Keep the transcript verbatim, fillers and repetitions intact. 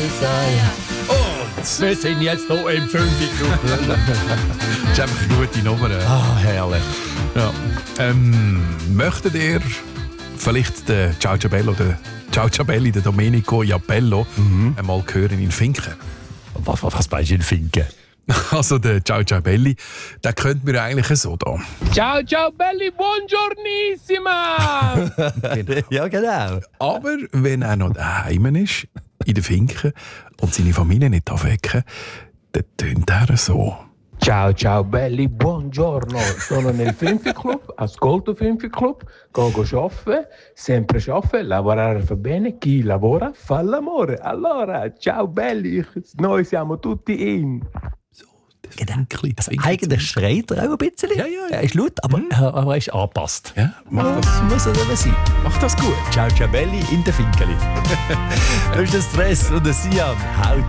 Messiah. Und wir sind jetzt noch im fünf Club. Das ist einfach eine gute Nummer. Ah, herrlich. Ja. Ähm, möchtet ihr vielleicht den Ciao Ciabello, den Ciao Ciabelli, den Domenico Iapello, mhm. einmal hören in Finken? Was, was, was meinst du in Finken? Also der Ciao Ciabelli, den könnten wir eigentlich so da. Ciao Ciabelli, buongiornissima! Ja, genau. Aber wenn er noch daheim ist, in der Finken, und seine Familie nicht wecken, dann tönt er so. Ciao ciao belli, buongiorno. Sono nel Finfi Club, ascolto Finfi Club, go go arbeiten, sempre arbeiten, lavorare fa bene, chi lavora fa l'amore. Allora, ciao belli, noi siamo tutti in. Genau. Also eigentlich schreit er auch ein bisschen. Ja, ja, ja. Er ist laut, aber, Mhm. aber er ist angepasst. Ja, mach das, Das muss er eben sein. mach das gut. Ciao Ciabelli in der Finkeli. Das ist der Stress und der Sian. Haut